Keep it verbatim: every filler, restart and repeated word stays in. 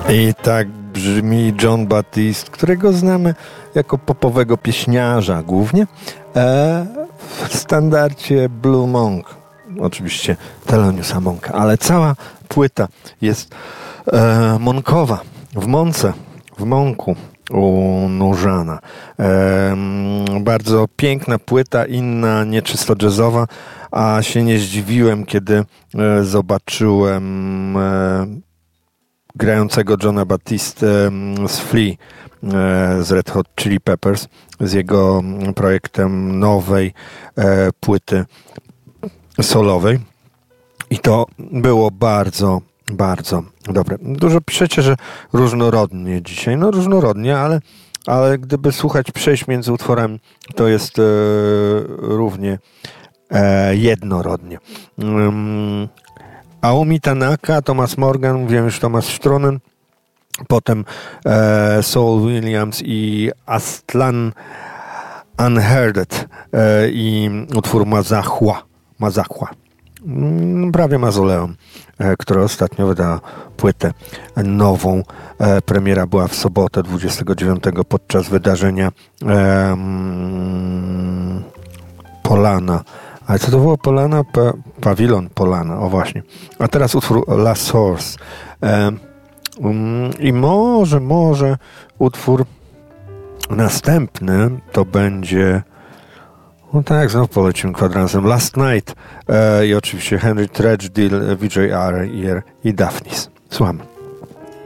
I tak brzmi Jon Batiste, którego znamy jako popowego pieśniarza głównie, e, w standardzie Blue Monk, oczywiście Theloniousa Monka, ale cała płyta jest e, monkowa, w Monce, w Monku unurzana. E, bardzo piękna płyta, inna, nieczysto jazzowa, a się nie zdziwiłem, kiedy e, zobaczyłem e, grającego Jona Batiste z Flea, z Red Hot Chili Peppers, z jego projektem nowej e, płyty solowej. I to było bardzo, bardzo dobre. Dużo piszecie, że różnorodnie dzisiaj. No różnorodnie, ale, ale gdyby słuchać przejść między utworami, to jest e, równie e, jednorodnie. Um, Aomi Tanaka, Thomas Morgan, mówiłem już Thomas Strunen, potem e, Saul Williams i Aslan Unhearded e, i utwór Mazahua, Mazahua, prawie Mauzoleum, e, które ostatnio wydała płytę nową. E, premiera była w sobotę dwudziestego dziewiątego podczas wydarzenia e, mm, Polana. Ale co to było? Polana? Pa, pawilon Polana, o właśnie. A teraz utwór Last Horse. E, um, I może, może utwór następny to będzie, no tak, znowu polecimy kwadransem, Last Night e, i oczywiście Henry Tredgedill, Vijay Iyer i Daphnis. Słuchamy.